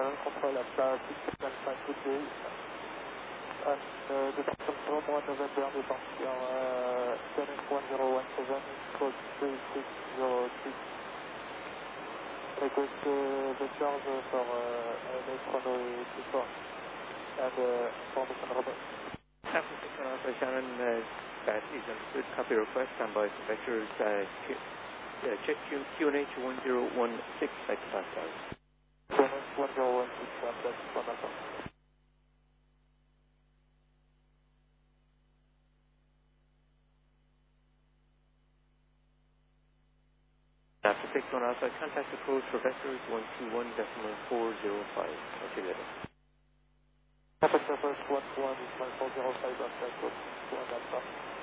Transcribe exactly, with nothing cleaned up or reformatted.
seven, control Alpha six seven five two three. And uh, departure from one November, departure uh, N S one zero one seven, code three six zero six. Request uh, the charge for uh, N S one zero two four and uh, information robot. Alpha six one Alpha Shannon, uh, that is understood. Copy request, standby for vectors. Uh, ch uh, check Q and H one zero one six, like the last time. N S one zero one six, and that's one Alpha. Alpha six one Alpha, contact approach for vectors one two one decimal four zero five. Talk to you later. Contact approach one two one decimal four zero five, Alpha, code one Alpha.